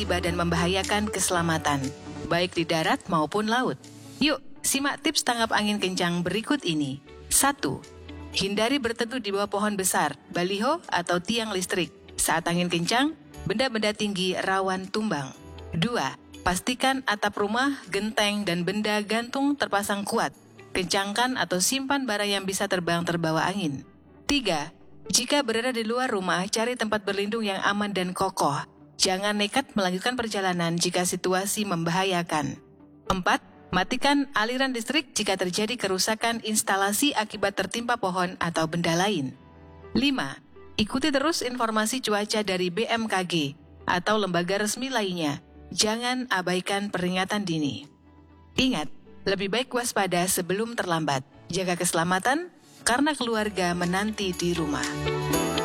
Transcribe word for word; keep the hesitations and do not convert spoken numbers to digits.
tiba-tiba dan membahayakan keselamatan, baik di darat maupun laut. Yuk, simak tips tanggap angin kencang berikut ini. satu. Hindari berteduh di bawah pohon besar, baliho, atau tiang listrik. Saat angin kencang, benda-benda tinggi rawan tumbang. dua. Pastikan atap rumah, genteng, dan benda gantung terpasang kuat. Kencangkan atau simpan barang yang bisa terbang terbawa angin. tiga. Jika berada di luar rumah, cari tempat berlindung yang aman dan kokoh. Jangan nekat melanjutkan perjalanan jika situasi membahayakan. empat. Matikan aliran listrik jika terjadi kerusakan instalasi akibat tertimpa pohon atau benda lain. lima. Ikuti terus informasi cuaca dari B M K G atau lembaga resmi lainnya. Jangan abaikan peringatan dini. Ingat, lebih baik waspada sebelum terlambat. Jaga keselamatan, karena keluarga menanti di rumah.